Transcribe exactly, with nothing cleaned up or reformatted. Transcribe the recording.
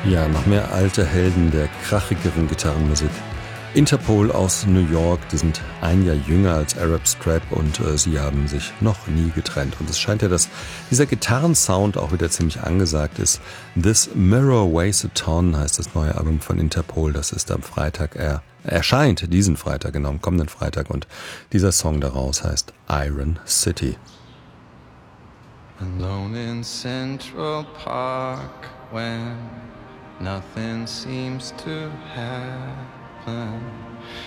Ja, noch mehr alte Helden der krachigeren Gitarrenmusik. Interpol aus New York, die sind ein Jahr jünger als Arab Strap und äh, sie haben sich noch nie getrennt. Und es scheint ja, dass dieser Gitarrensound auch wieder ziemlich angesagt ist. This Mirror Weighs a Ton heißt das neue Album von Interpol. Das ist am Freitag, er erscheint diesen Freitag, genau, am kommenden Freitag. Und dieser Song daraus heißt Iron City. Alone in Central Park when nothing seems to happen.